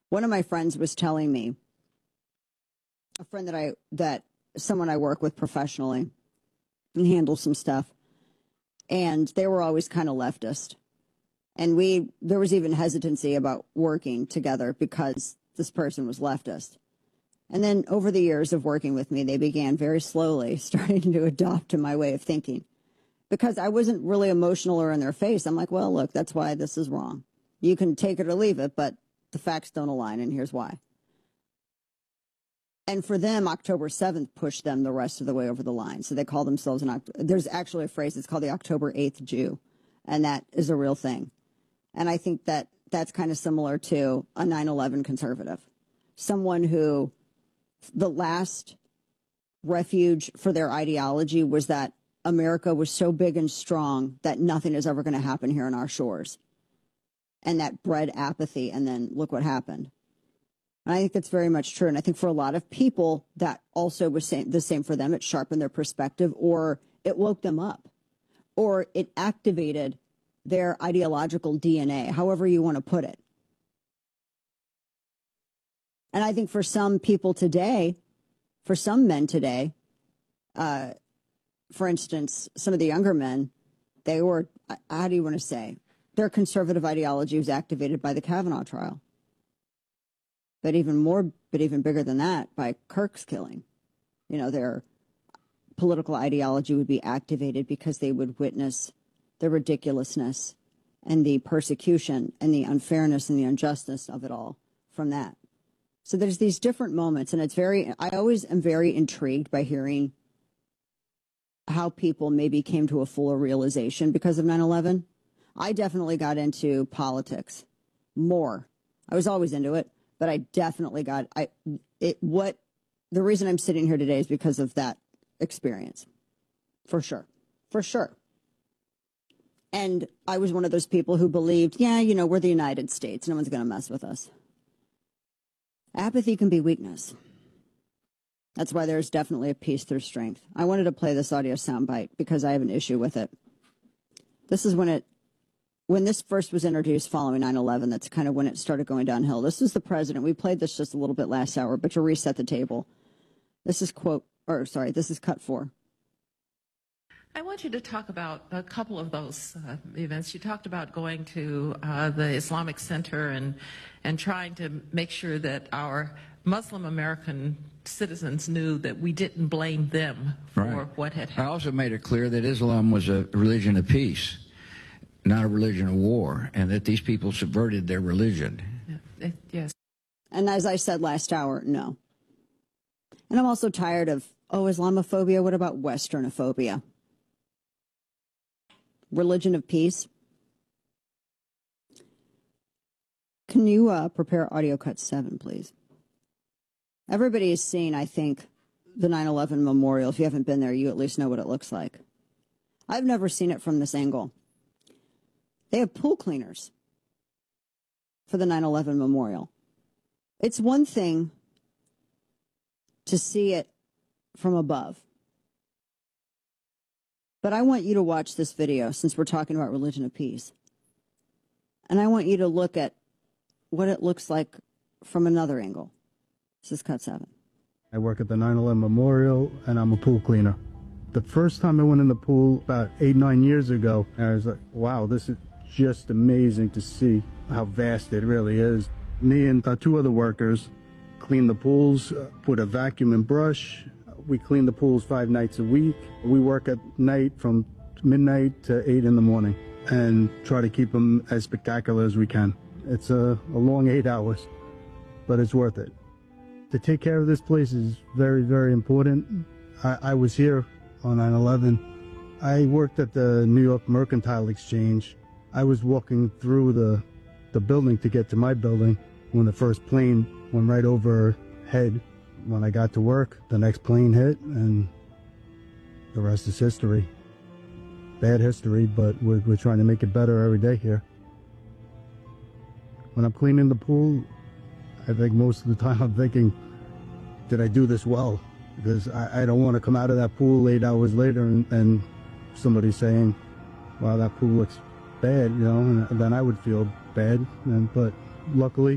One of my friends was telling me, a friend that someone I work with professionally and handle some stuff, and they were always kind of leftist. And there was even hesitancy about working together because this person was leftist. And then over the years of working with me, they began very slowly starting to adopt to my way of thinking. Because I wasn't really emotional or in their face. I'm like, well, look, that's why this is wrong. You can take it or leave it, but the facts don't align, and here's why. And for them, October 7th pushed them the rest of the way over the line. So they call themselves there's actually a phrase, it's called the October 8th Jew, and that is a real thing. And I think that that's kind of similar to a 9/11 conservative, someone who the last refuge for their ideology was that America was so big and strong that nothing is ever going to happen here on our shores. And that bred apathy, and then look what happened. And I think that's very much true. And I think for a lot of people, that also was the same for them. It sharpened their perspective, or it woke them up, or it activated their ideological DNA, however you want to put it. And I think for some people today, for some men today, for instance, some of the younger men, they were, how do you want to say, their conservative ideology was activated by the Kavanaugh trial. But even bigger than that, by Kirk's killing. You know, their political ideology would be activated because they would witness the ridiculousness and the persecution and the unfairness and the injustice of it all from that. So there's these different moments, and I always am very intrigued by hearing how people maybe came to a fuller realization because of 9/11. I definitely got into politics more. I was always into it, but I definitely the reason I'm sitting here today is because of that experience. For sure. And I was one of those people who believed, we're the United States. No one's going to mess with us. Apathy can be weakness. That's why there's definitely a peace through strength. I wanted to play this audio soundbite because I have an issue with it. This is when this first was introduced following 9/11. That's kind of when it started going downhill. This is the president. We played this just a little bit last hour, but to reset the table, this is cut 4. I want you to talk about a couple of those events. You talked about going to the Islamic Center and trying to make sure that our Muslim American citizens knew that we didn't blame them for what had happened. I also made it clear that Islam was a religion of peace, not a religion of war, and that these people subverted their religion. Yes. And as I said last hour, no. And I'm also tired of, Islamophobia, what about Westernophobia? Religion of peace. Can you prepare audio cut 7, please? Everybody has seen, I think, the 9/11 memorial. If you haven't been there, you at least know what it looks like. I've never seen it from this angle. They have pool cleaners for the 9/11 memorial. It's one thing to see it from above. But I want you to watch this video since we're talking about religion of peace. And I want you to look at what it looks like from another angle. This is cut 7. I work at the 9/11 Memorial, and I'm a pool cleaner. The first time I went in the pool about 8-9 years ago, I was like, wow, this is just amazing to see how vast it really is. Me and 2 other workers clean the pools, put a vacuum and brush. We clean the pools 5 nights a week. We work at night from midnight to 8 in the morning and try to keep them as spectacular as we can. It's a long 8 hours, but it's worth it. To take care of this place is very, very important. I was here on 9/11. I worked at the New York Mercantile Exchange. I was walking through the building to get to my building when the first plane went right overhead. When I got to work, the next plane hit, and the rest is history. Bad history, but we're trying to make it better every day here. When I'm cleaning the pool, I think most of the time I'm thinking, did I do this well? Because I don't want to come out of that pool 8 hours later and somebody saying, wow, that pool looks bad, and then I would feel bad. But luckily,